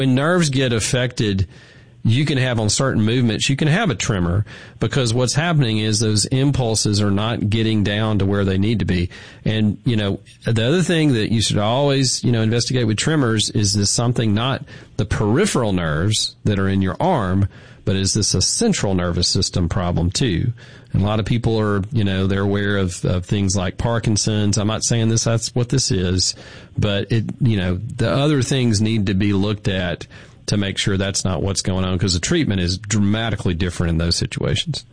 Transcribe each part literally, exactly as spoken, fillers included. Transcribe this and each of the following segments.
When nerves get affected, you can have on certain movements, you can have a tremor because what's happening is those impulses are not getting down to where they need to be. And, you know, the other thing that you should always, you know, investigate with tremors is this something not the peripheral nerves that are in your arm, but is this a central nervous system problem too? And a lot of people are, you know, they're aware of, of things like Parkinson's. I'm not saying this, that's what this is, but it, you know, the other things need to be looked at to make sure that's not what's going on, because the treatment is dramatically different in those situations.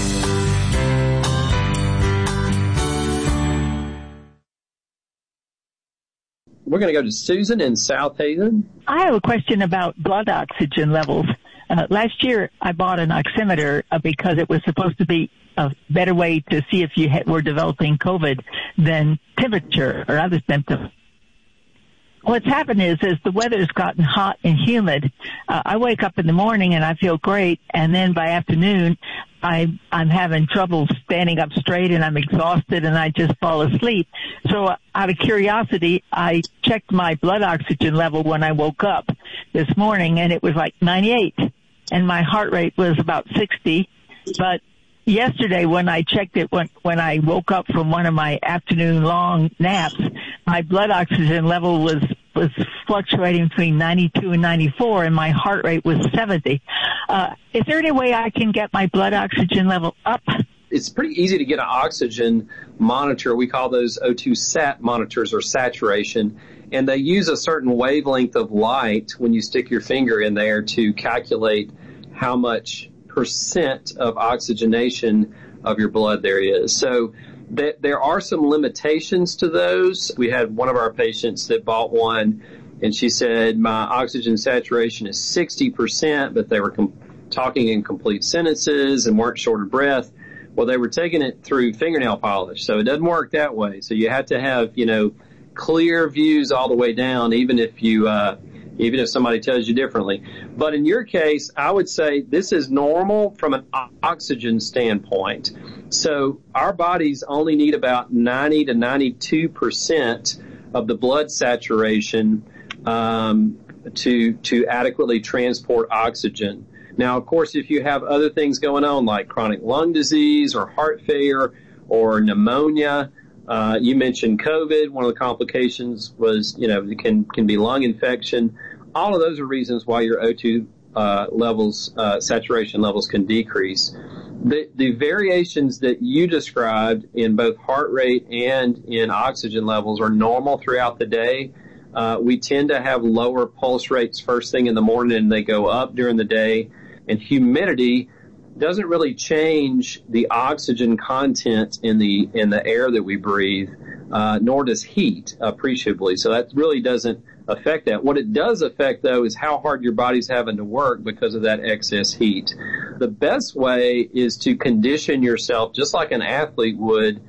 We're going to go to Susan in South Haven. I have a question about blood oxygen levels. Uh, last year, I bought an oximeter uh, because it was supposed to be a better way to see if you had, were developing COVID than temperature or other symptoms. What's happened is, as the weather's gotten hot and humid, uh, I wake up in the morning and I feel great, and then by afternoon, I, I'm having trouble standing up straight and I'm exhausted and I just fall asleep. So uh, out of curiosity, I checked my blood oxygen level when I woke up this morning, and it was like ninety-eight, and my heart rate was about sixty. But yesterday when I checked it, when, when I woke up from one of my afternoon long naps, my blood oxygen level was, was fluctuating between ninety-two and ninety-four, and my heart rate was seventy. Uh, is there any way I can get my blood oxygen level up? It's pretty easy to get an oxygen monitor. We call those O two sat monitors, or saturation. And they use a certain wavelength of light when you stick your finger in there to calculate how much percent of oxygenation of your blood there is. So th- there are some limitations to those. We had one of our patients that bought one, and she said, my oxygen saturation is sixty percent, but they were com- talking in complete sentences and weren't short of breath. Well, they were taking it through fingernail polish, so it doesn't work that way. So you have to have, you know, clear views all the way down, even if you, uh, even if somebody tells you differently. But in your case, I would say this is normal from an oxygen standpoint. So our bodies only need about ninety to ninety-two percent of the blood saturation um, to to adequately transport oxygen. Now, of course, if you have other things going on like chronic lung disease or heart failure or pneumonia, Uh, you mentioned COVID. One of the complications was, you know, it can, can be lung infection. All of those are reasons why your O two uh, levels, uh, saturation levels can decrease. The, the variations that you described in both heart rate and in oxygen levels are normal throughout the day. Uh, we tend to have lower pulse rates first thing in the morning, and they go up during the day. And humidity doesn't really change the oxygen content in the in the air that we breathe, uh, nor does heat appreciably. So that really doesn't affect that. What it does affect, though, is how hard your body's having to work because of that excess heat. The best way is to condition yourself, just like an athlete would,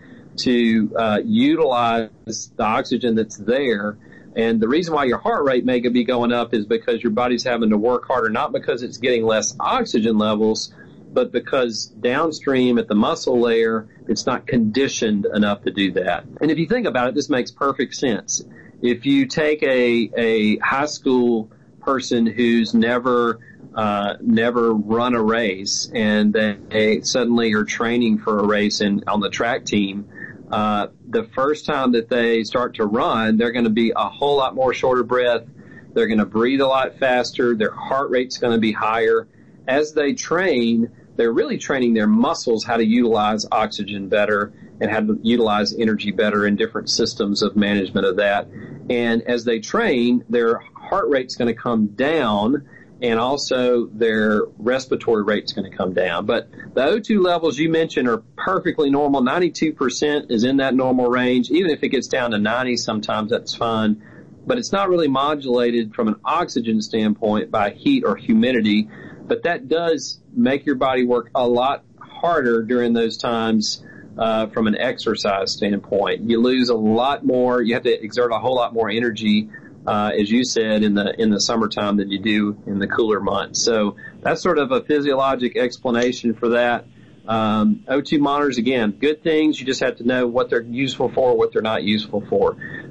to uh, utilize the oxygen that's there. And the reason why your heart rate may be going up is because your body's having to work harder, not because it's getting less oxygen levels, but because downstream at the muscle layer, it's not conditioned enough to do that. And if you think about it, this makes perfect sense. If you take a, a high school person who's never, uh, never run a race, and they suddenly are training for a race in, on the track team, uh, the first time that they start to run, they're going to be a whole lot more shorter breath. They're going to breathe a lot faster. Their heart rate's going to be higher. As they train, they're really training their muscles how to utilize oxygen better and how to utilize energy better in different systems of management of that. And as they train, their heart rate's going to come down, and also their respiratory rate's going to come down. But the O two levels you mentioned are perfectly normal. ninety-two percent is in that normal range. Even if it gets down to ninety, sometimes that's fine. But it's not really modulated from an oxygen standpoint by heat or humidity. But that does make your body work a lot harder during those times uh, from an exercise standpoint. You lose a lot more. You have to exert a whole lot more energy, uh, as you said, in the in the summertime than you do in the cooler months. So that's sort of a physiologic explanation for that. Um, O two monitors, again, good things. You just have to know what they're useful for, what they're not useful for.